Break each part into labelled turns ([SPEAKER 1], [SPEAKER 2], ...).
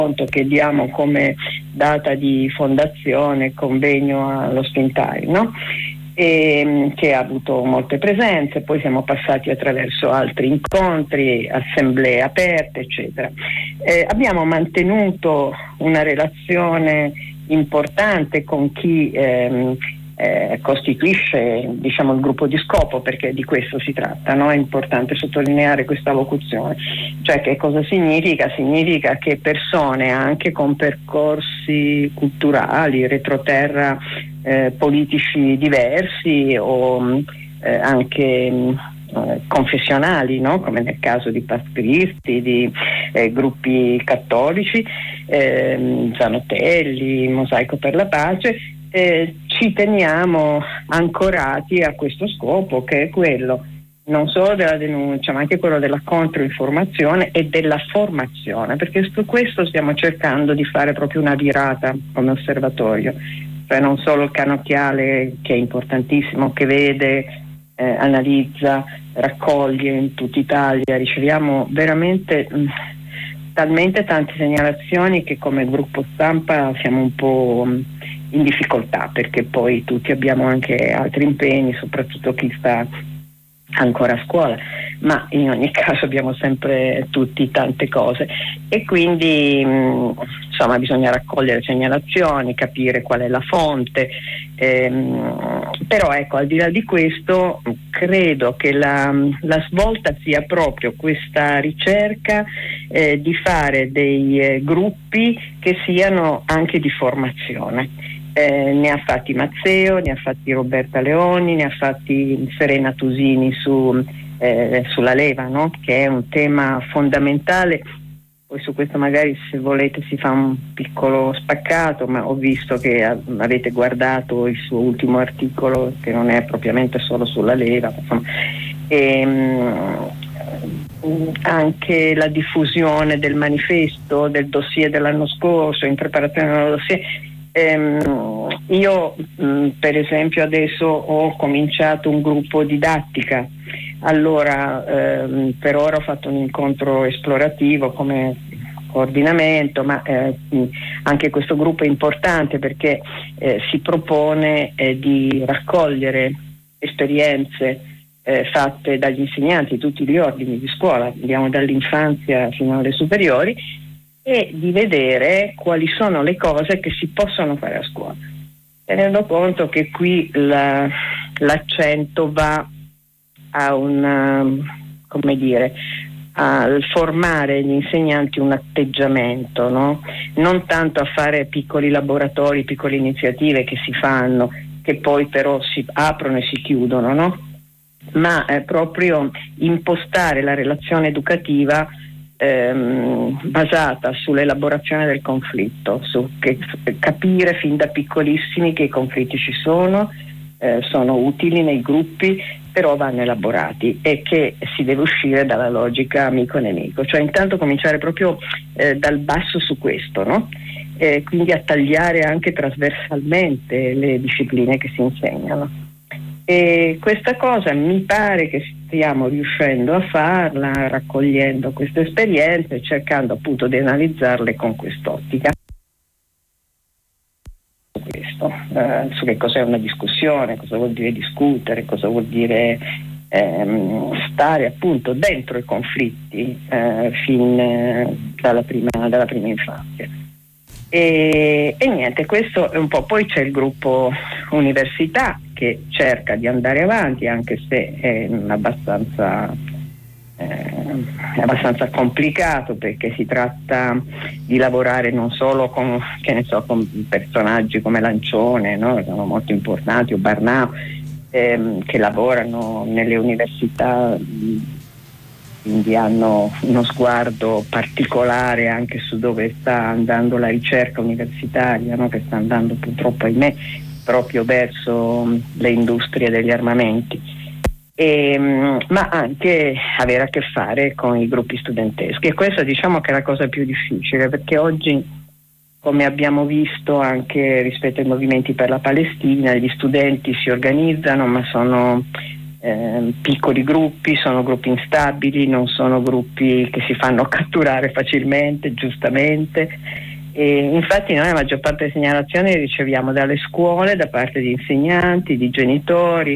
[SPEAKER 1] che diamo come data di fondazione convegno allo Spintime, no? E che ha avuto molte presenze. Poi siamo passati attraverso altri incontri, assemblee aperte, eccetera. Abbiamo mantenuto una relazione importante con chi costituisce, diciamo, il gruppo di scopo, perché di questo si tratta, no? È importante sottolineare questa locuzione. Cioè, che cosa significa? Significa che persone anche con percorsi culturali, retroterra, politici diversi o anche confessionali, no? Come nel caso di patristi, di gruppi cattolici, Zanotelli, Mosaico per la Pace, ci teniamo ancorati a questo scopo, che è quello non solo della denuncia, ma anche quello della controinformazione e della formazione, perché su questo stiamo cercando di fare proprio una virata come osservatorio, cioè non solo il canocchiale, che è importantissimo, che vede, analizza, raccoglie in tutta Italia. Riceviamo veramente talmente tante segnalazioni che come gruppo stampa siamo un po' in difficoltà, perché poi tutti abbiamo anche altri impegni, soprattutto chi sta ancora a scuola, ma in ogni caso abbiamo sempre tutti tante cose e quindi insomma bisogna raccogliere segnalazioni, capire qual è la fonte, però ecco, al di là di questo credo che la svolta sia proprio questa ricerca di fare dei gruppi che siano anche di formazione. Ne ha fatti Mazzeo, ne ha fatti Roberta Leoni, ne ha fatti Serena Tusini sulla leva, no? Che è un tema fondamentale. Poi su questo magari, se volete, si fa un piccolo spaccato, ma ho visto che avete guardato il suo ultimo articolo, che non è propriamente solo sulla leva, insomma. Anche la diffusione del manifesto, del dossier dell'anno scorso, in preparazione del dossier. Io per esempio adesso ho cominciato un gruppo didattica, allora per ora ho fatto un incontro esplorativo come coordinamento, ma anche questo gruppo è importante perché si propone di raccogliere esperienze fatte dagli insegnanti di tutti gli ordini di scuola, andiamo dall'infanzia fino alle superiori, e di vedere quali sono le cose che si possono fare a scuola, tenendo conto che qui l'accento va a al formare gli insegnanti un atteggiamento, no? Non tanto a fare piccoli laboratori, piccole iniziative che si fanno, che poi però si aprono e si chiudono, no? Ma proprio impostare la relazione educativa basata sull'elaborazione del conflitto, capire fin da piccolissimi che i conflitti ci sono utili nei gruppi, però vanno elaborati e che si deve uscire dalla logica amico-nemico, cioè intanto cominciare proprio dal basso su questo, no? Quindi a tagliare anche trasversalmente le discipline che si insegnano. E questa cosa mi pare che stiamo riuscendo a farla, raccogliendo queste esperienze e cercando appunto di analizzarle con quest'ottica. Questo, su che cos'è una discussione, cosa vuol dire discutere, cosa vuol dire stare appunto dentro i conflitti fin dalla prima infanzia. E niente, questo è un po'. Poi c'è il gruppo università che cerca di andare avanti, anche se è abbastanza complicato, perché si tratta di lavorare non solo con personaggi come Lancione, no? Che sono molto importanti, o Barnao, che lavorano nelle università, quindi hanno uno sguardo particolare anche su dove sta andando la ricerca universitaria, no? Che sta andando purtroppo, ahimè, proprio verso le industrie degli armamenti. Ma anche avere a che fare con i gruppi studenteschi, e questa diciamo che è la cosa più difficile, perché oggi, come abbiamo visto anche rispetto ai movimenti per la Palestina, gli studenti si organizzano, ma sono piccoli gruppi, sono gruppi instabili, non sono gruppi che si fanno catturare facilmente, giustamente. E infatti noi la maggior parte delle segnalazioni le riceviamo dalle scuole, da parte di insegnanti, di genitori,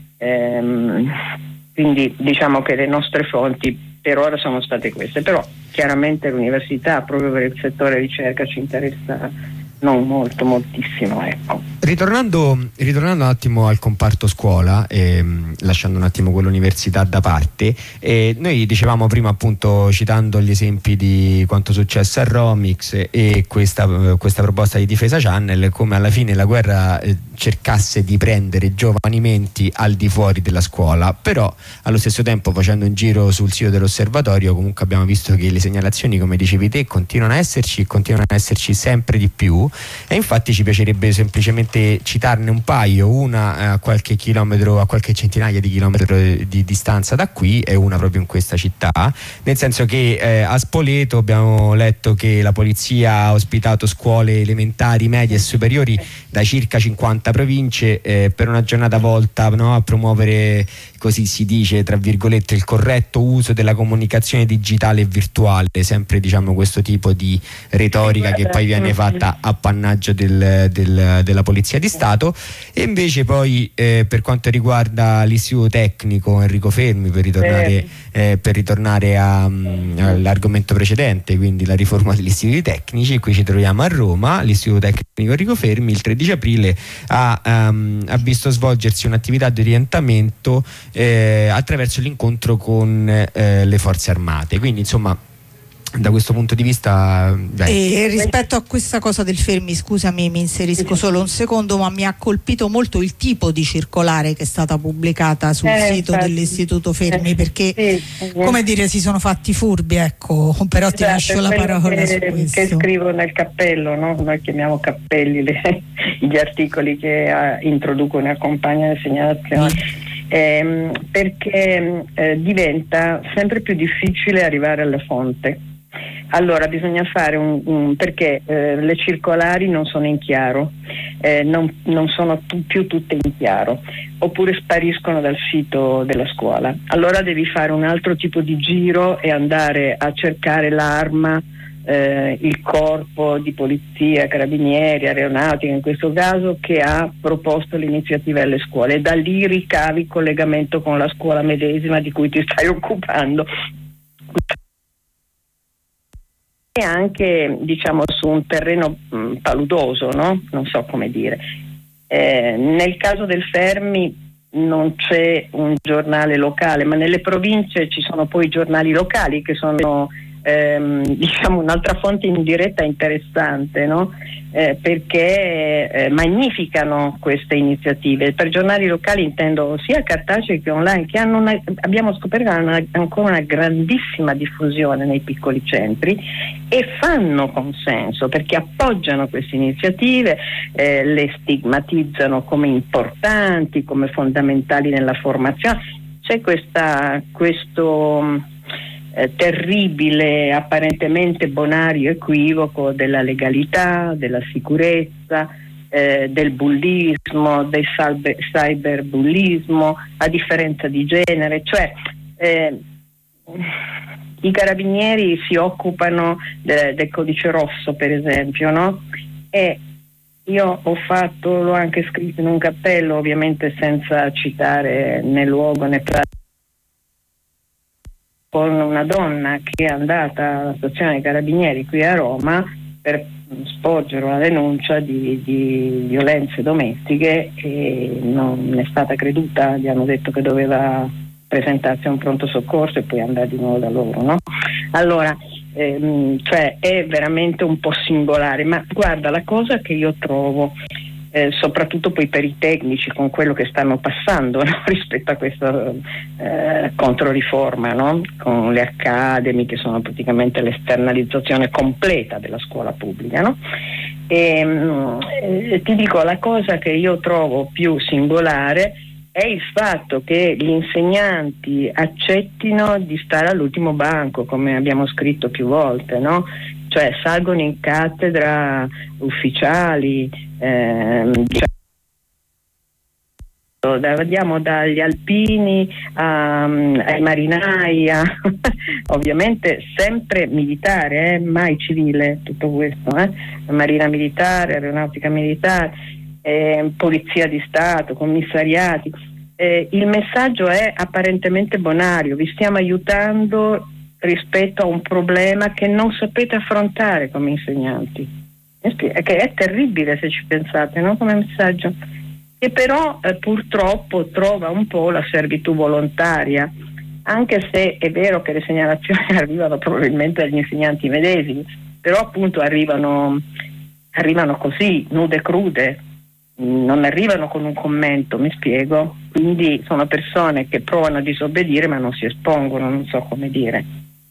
[SPEAKER 1] quindi diciamo che le nostre fonti per ora sono state queste, però chiaramente l'università proprio per il settore ricerca ci interessa non molto, moltissimo, ecco.
[SPEAKER 2] Ritornando un attimo al comparto scuola, lasciando un attimo quell'università da parte, noi dicevamo prima, appunto, citando gli esempi di quanto successo a Romix e questa proposta di Difesa Channel, come alla fine la guerra cercasse di prendere giovani menti al di fuori della scuola, però allo stesso tempo, facendo un giro sul sito dell'osservatorio, comunque abbiamo visto che le segnalazioni, come dicevi te, continuano a esserci sempre di più, e infatti ci piacerebbe semplicemente citarne un paio, una a qualche chilometro, a qualche centinaia di chilometri di distanza da qui, e una proprio in questa città, nel senso che a Spoleto abbiamo letto che la polizia ha ospitato scuole elementari, medie e superiori da circa 50 province per una giornata volta, no, a promuovere, così si dice, tra virgolette, il corretto uso della comunicazione digitale e virtuale, sempre diciamo questo tipo di retorica che poi viene fatta appannaggio della Polizia di Stato. E invece poi per quanto riguarda l'istituto tecnico Enrico Fermi, per ritornare all'argomento precedente, quindi la riforma degli istituti tecnici, qui ci troviamo a Roma. L'istituto tecnico Enrico Fermi il 13 aprile ha visto svolgersi un'attività di orientamento attraverso l'incontro con le forze armate, quindi insomma da questo punto di vista
[SPEAKER 3] e rispetto a questa cosa del Fermi, scusami, mi inserisco solo un secondo, ma mi ha colpito molto il tipo di circolare che è stata pubblicata sul sito dell'Istituto Fermi, perché come dire, si sono fatti furbi, ecco, però ti lascio la parola su questo.
[SPEAKER 1] Che scrivo nel cappello, no? Noi chiamiamo cappelli gli articoli che introducono e accompagnano le segnalazioni. Perché diventa sempre più difficile arrivare alla fonte. Allora bisogna fare perché le circolari non sono in chiaro, non sono più tutte in chiaro, oppure spariscono dal sito della scuola. Allora devi fare un altro tipo di giro e andare a cercare l'arma, il corpo di polizia, carabinieri, aeronautica in questo caso, che ha proposto l'iniziativa alle scuole, e da lì ricavi il collegamento con la scuola medesima di cui ti stai occupando, e anche diciamo su un terreno paludoso, no? Non so come dire. Nel caso del Fermi non c'è un giornale locale, ma nelle province ci sono poi giornali locali che sono diciamo un'altra fonte indiretta interessante, no? Perché magnificano queste iniziative. Per giornali locali intendo sia cartacei che online, che abbiamo scoperto che hanno ancora una grandissima diffusione nei piccoli centri e fanno consenso, perché appoggiano queste iniziative, le stigmatizzano come importanti, come fondamentali nella formazione. C'è questo terribile, apparentemente bonario equivoco della legalità, della sicurezza, del bullismo, del cyberbullismo, a differenza di genere, cioè i carabinieri si occupano del codice rosso, per esempio, no? E io l'ho anche scritto in un cappello, ovviamente senza citare né luogo né pratica, con una donna che è andata alla stazione dei carabinieri qui a Roma per sporgere una denuncia di violenze domestiche, e non è stata creduta, gli hanno detto che doveva presentarsi a un pronto soccorso e poi andare di nuovo da loro, no? Allora cioè è veramente un po' singolare, ma guarda, la cosa che io trovo soprattutto poi per i tecnici, con quello che stanno passando, no? Rispetto a questa controriforma, no? Con le academy, che sono praticamente l'esternalizzazione completa della scuola pubblica, no? E ti dico, la cosa che io trovo più singolare è il fatto che gli insegnanti accettino di stare all'ultimo banco, come abbiamo scritto più volte, no? Cioè salgono in cattedra ufficiali, tutto, andiamo dagli alpini ai marinai, ovviamente sempre militare, mai civile tutto questo, marina militare, aeronautica militare, polizia di Stato, commissariati. Il messaggio è apparentemente bonario: vi stiamo aiutando rispetto a un problema che non sapete affrontare come insegnanti, che è terribile se ci pensate, no? Come messaggio, che però purtroppo trova un po' la servitù volontaria, anche se è vero che le segnalazioni arrivano probabilmente dagli insegnanti medesimi, però appunto arrivano così, nude e crude, non arrivano con un commento, mi spiego? Quindi sono persone che provano a disobbedire ma non si espongono, non so come dire.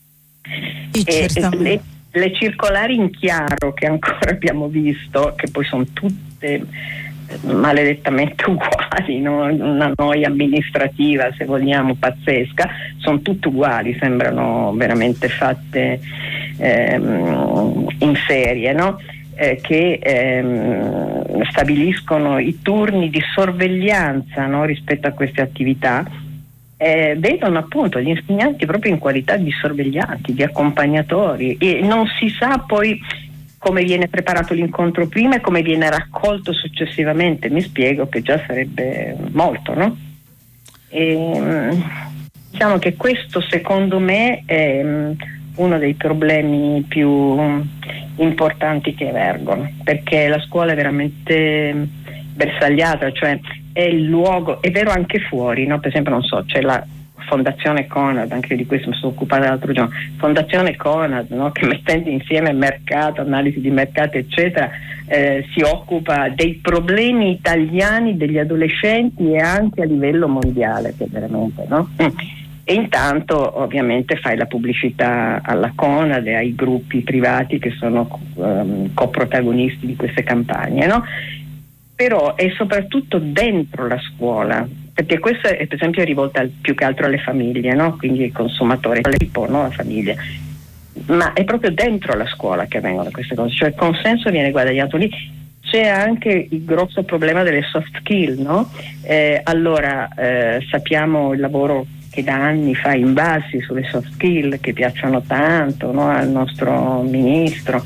[SPEAKER 1] Le circolari in chiaro che ancora abbiamo visto, che poi sono tutte maledettamente uguali, no? Una noia amministrativa, se vogliamo, pazzesca, sono tutte uguali, sembrano veramente fatte in serie, no? Che stabiliscono i turni di sorveglianza, no? Rispetto a queste attività. Vedono appunto gli insegnanti proprio in qualità di sorveglianti, di accompagnatori, e non si sa poi come viene preparato l'incontro prima e come viene raccolto successivamente. Mi spiego, che già sarebbe molto, no? Diciamo che questo secondo me è uno dei problemi più importanti che emergono, perché la scuola è veramente bersagliata, cioè è il luogo, è vero anche fuori, no? Per esempio, non so, c'è la Fondazione Conad, anche di questo mi sono occupata l'altro giorno, Fondazione Conad, no? Che mettendo insieme mercato, analisi di mercato eccetera, si occupa dei problemi italiani degli adolescenti e anche a livello mondiale, che veramente, no? E intanto ovviamente fai la pubblicità alla Conad e ai gruppi privati che sono coprotagonisti di queste campagne, no? Però è soprattutto dentro la scuola, perché questo è, per esempio, è rivolta più che altro alle famiglie, no? Quindi il consumatore, no? La famiglia, ma è proprio dentro la scuola che avvengono queste cose, cioè il consenso viene guadagnato lì. C'è anche il grosso problema delle soft skill, no? Sappiamo il lavoro che da anni fa Imbassi sulle soft skill, che piacciono tanto, no? Al nostro ministro,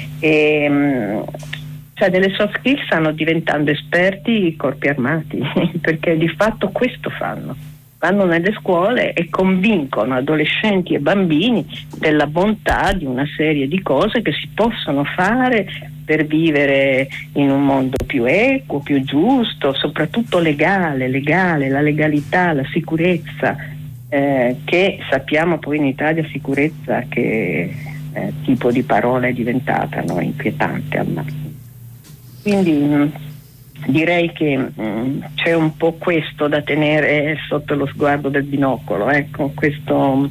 [SPEAKER 1] cioè delle soft skill stanno diventando esperti i corpi armati perché di fatto questo fanno, vanno nelle scuole e convincono adolescenti e bambini della bontà di una serie di cose che si possono fare per vivere in un mondo più equo, più giusto, soprattutto legale, la legalità, la sicurezza, che sappiamo poi in Italia sicurezza che tipo di parola è diventata, no? Inquietante al massimo. Quindi direi che c'è un po' questo da tenere sotto lo sguardo del binocolo, ecco, questa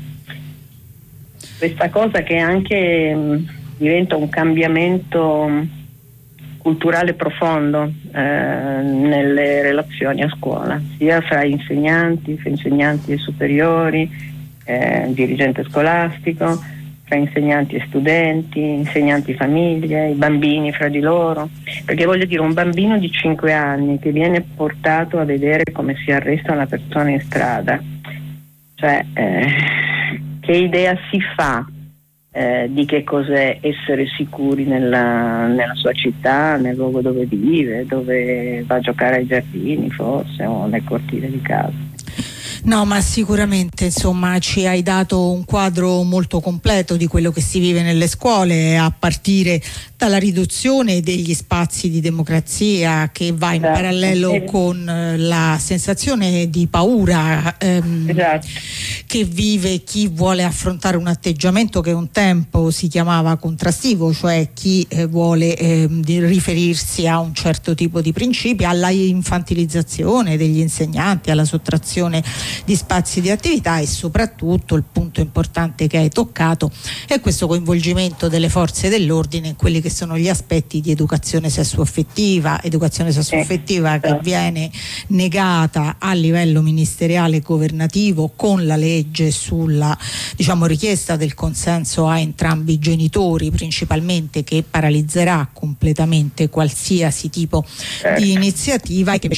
[SPEAKER 1] cosa che anche diventa un cambiamento culturale profondo nelle relazioni a scuola, sia fra insegnanti superiori, dirigente scolastico, tra insegnanti e studenti, insegnanti famiglie, i bambini fra di loro, perché voglio dire, un bambino di 5 anni che viene portato a vedere come si arresta una persona in strada, cioè che idea si fa di che cos'è essere sicuri nella sua città, nel luogo dove vive, dove va a giocare ai giardini forse, o nel cortile di casa.
[SPEAKER 3] No, ma sicuramente insomma ci hai dato un quadro molto completo di quello che si vive nelle scuole, a partire dalla riduzione degli spazi di democrazia che va in parallelo con la sensazione di paura che vive chi vuole affrontare un atteggiamento che un tempo si chiamava contrastivo, cioè chi vuole riferirsi a un certo tipo di principi, alla infantilizzazione degli insegnanti, alla sottrazione di spazi di attività, e soprattutto il punto importante che hai toccato è questo coinvolgimento delle forze dell'ordine in quelli che sono gli aspetti di educazione sessuaffettiva che viene negata a livello ministeriale e governativo con la legge sulla, diciamo, richiesta del consenso a entrambi i genitori principalmente, che paralizzerà completamente qualsiasi tipo di iniziativa, e che